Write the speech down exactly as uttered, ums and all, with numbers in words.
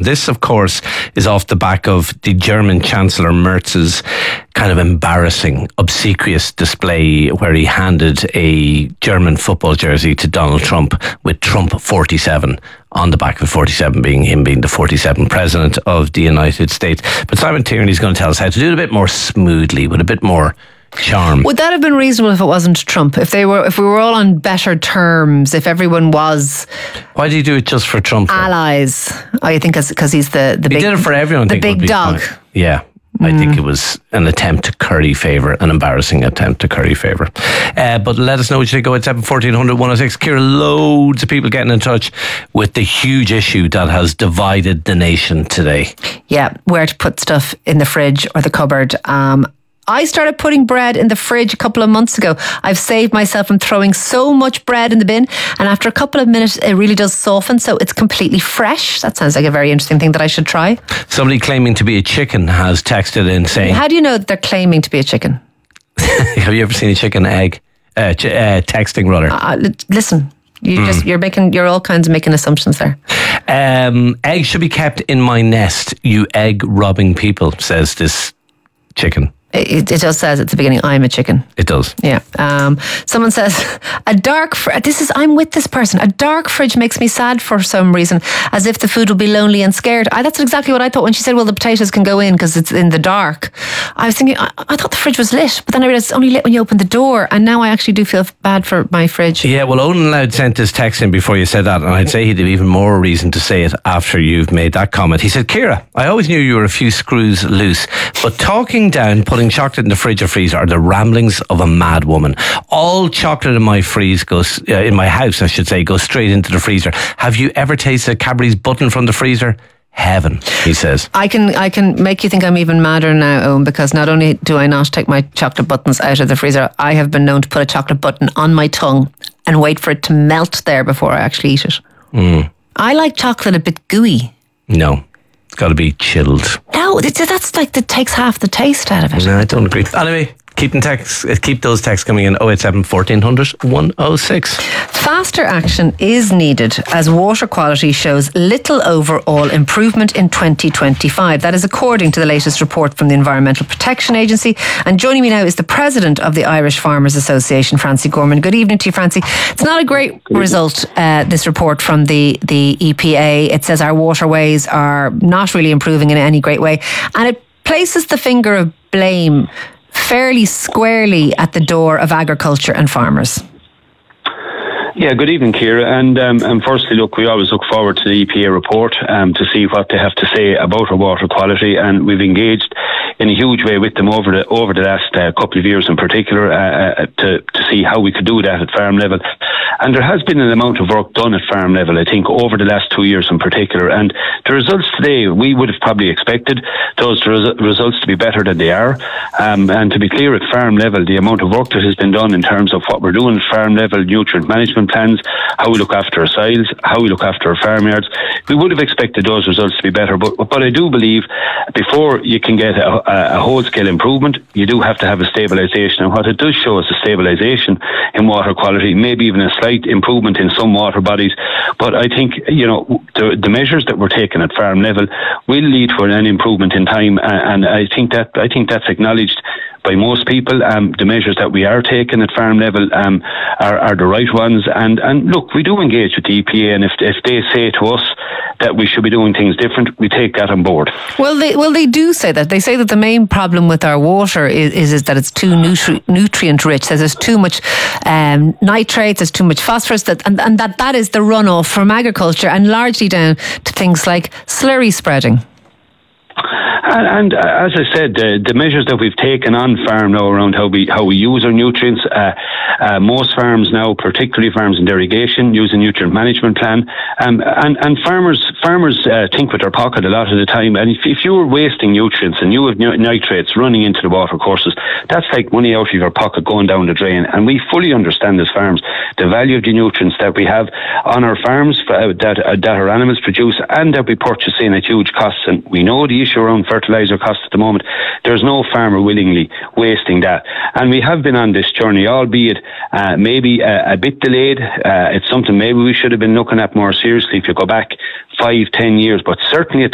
This, of course, is off the back of the German Chancellor Merz's kind of embarrassing, obsequious display where he handed a German football jersey to Donald Trump with Trump forty-seven on the back of forty-seven, being him being the forty-seventh president of the United States. But Simon Tierney's going to tell us how to do it a bit more smoothly, with a bit more charm. Would that have been reasonable if it wasn't Trump? If they were, if we were all on better terms, if everyone was... Why do you do it just for Trump? Allies. Oh, you think because he's the, the he big... He did it for everyone. The big dog. Fine. Yeah. I mm. think it was an attempt to curry favour, an embarrassing attempt to curry favour. Uh, but let us know what you think. Go at seven fourteen hundred one oh six. Ciara, loads of people getting in touch with the huge issue that has divided the nation today. Yeah, where to put stuff in the fridge or the cupboard. Um, I started putting bread in the fridge a couple of months ago. I've saved myself from throwing so much bread in the bin, and after a couple of minutes it really does soften, so it's completely fresh. That sounds like a very interesting thing that I should try. Somebody claiming to be a chicken has texted in saying... How do you know that they're claiming to be a chicken? Have you ever seen a chicken egg? Uh, ch- uh, texting rather. Uh, listen, you mm. just, you're making, you're all kinds of making assumptions there. Um, eggs should be kept in my nest, you egg robbing people, says this chicken. It, it just says at the beginning, I'm a chicken. It does. Yeah. Um, someone says, a dark, fr- this is, I'm with this person. A dark fridge makes me sad for some reason, as if the food will be lonely and scared. I, that's exactly what I thought when she said, well, the potatoes can go in because it's in the dark. I was thinking, I, I thought the fridge was lit, but then I realised it's only lit when you open the door. And now I actually do feel bad for my fridge. Yeah, well, Owen Loud sent this text in before you said that, and I'd say he'd have even more reason to say it after you've made that comment. He said, Ciara, I always knew you were a few screws loose, but talking down, putting chocolate in the fridge or freezer are the ramblings of a mad woman. All chocolate in my freeze goes uh, in my house, I should say, goes straight into the freezer. Have you ever tasted Cadbury's button from the freezer? Heaven, he says. I can I can make you think I'm even madder now, Owen, because not only do I not take my chocolate buttons out of the freezer, I have been known to put a chocolate button on my tongue and wait for it to melt there before I actually eat it. Mm. I like chocolate a bit gooey. No. It's got to be chilled. No, that's like that takes half the taste out of it. No, I don't agree. Anyway, keep in text, keep those texts coming in. oh eight seven, fourteen hundred, one oh six. Faster action is needed as water quality shows little overall improvement in twenty twenty-five. That is according to the latest report from the Environmental Protection Agency. And joining me now is the president of the Irish Farmers Association, Francie Gorman. Good evening to you, Francie. It's not a great result, uh, this report from the, the E P A. It says our waterways are not really improving in any great way. And it places the finger of blame fairly squarely at the door of agriculture and farmers. Yeah, good evening, Ciara. And, um, and firstly, look, we always look forward to the E P A report um, to see what they have to say about our water quality, and we've engaged in a huge way with them over the over the last uh, couple of years in particular uh, to to see how we could do that at farm level. And there has been an amount of work done at farm level, I think, over the last two years in particular. And the results today, we would have probably expected those res- results to be better than they are. Um, and to be clear, at farm level, the amount of work that has been done in terms of what we're doing at farm level, nutrient management plans, how we look after our soils, how we look after our farmyards, we would have expected those results to be better. But, but I do believe before you can get a, a, a whole-scale improvement, you do have to have a stabilisation. And what it does show is a stabilisation in water quality, maybe even a slight improvement in some water bodies. But I think, you know, the, the measures that we're taking at farm level will lead to an improvement in time, and, and I think that I think that's acknowledged by most people. Um, the measures that we are taking at farm level um, are, are the right ones. And, and look, we do engage with the E P A, and if, if they say to us that we should be doing things different, we take that on board. Well, they well they do say that. They say that the main problem with our water is, is, is that it's too nutri- nutrient rich. That there's too much um, nitrates, there's too much phosphorus, that, and, and that that is the runoff from agriculture, and largely down to things like slurry spreading. And, and uh, as I said, uh, the measures that we've taken on farm now around how we how we use our nutrients, uh, uh, most farms now, particularly farms in irrigation, use a nutrient management plan. Um, and, and farmers farmers uh, think with their pocket a lot of the time. And if, if you were wasting nutrients and you have nitrates running into the water courses, that's like money out of your pocket going down the drain. And we fully understand as farms the value of the nutrients that we have on our farms uh, that, uh, that our animals produce and that we purchase in at huge costs. And we know the issue around fertiliser costs at the moment. There's no farmer willingly wasting that. And we have been on this journey, albeit uh, maybe a, a bit delayed. Uh, it's something maybe we should have been looking at more seriously if you go back five, ten years, but certainly at